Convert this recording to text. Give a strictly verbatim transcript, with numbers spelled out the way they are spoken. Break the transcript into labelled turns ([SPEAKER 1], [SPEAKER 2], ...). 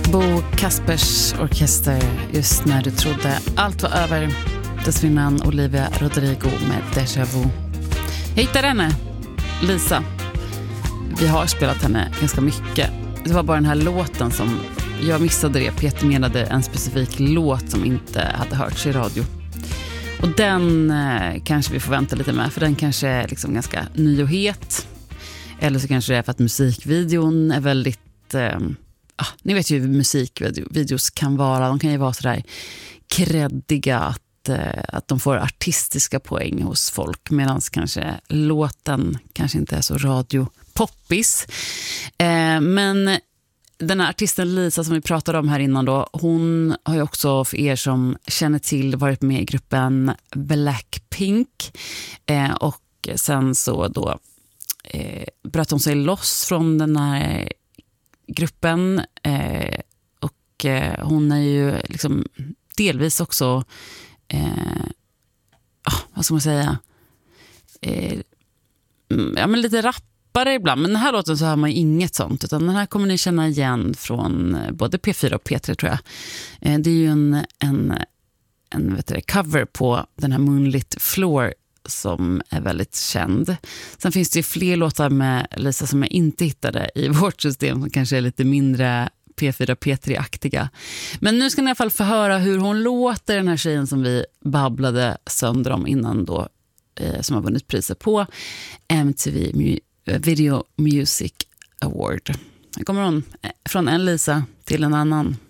[SPEAKER 1] Bo Kaspers orkester, just när du trodde allt var över. Dessförinnan Olivia Rodrigo med Déjà Vu. Jag hittade henne, Lisa. Vi har spelat henne ganska mycket. Det var bara den här låten som jag missade det. Peter menade en specifik låt som inte hade hörts i radio. Och den eh, kanske vi får vänta lite med, för den kanske är liksom ganska ny och het. Eller så kanske det är för att musikvideon är väldigt... Eh, ah, ni vet ju hur musikvideos kan vara. De kan ju vara sådär kreddiga att, eh, att de får artistiska poäng hos folk. Medan kanske låten kanske inte är så radiopoppis. Eh, men... Den här artisten Lisa som vi pratade om här innan då, hon har ju också, för er som känner till, varit med i gruppen Blackpink. Eh, och sen så då eh, bröt hon sig loss från den här gruppen. Eh, och eh, hon är ju liksom delvis också, eh, ah, vad ska man säga, eh, ja men lite rapp. Ibland, men den här låten så har man inget sånt, utan den här kommer ni känna igen från både P fyra och P tre, tror jag. Det är ju en, en, en vet du, cover på den här Moonlit Floor som är väldigt känd. Sen finns det ju fler låtar med Lisa som jag inte hittade i vårt system som kanske är lite mindre P fyra P tre-aktiga. Men nu ska ni i alla fall få höra hur hon låter, den här tjejen som vi babblade sönder om innan då, som har vunnit priset på M T V Video Music Award. Här kommer hon från en Lisa till en annan.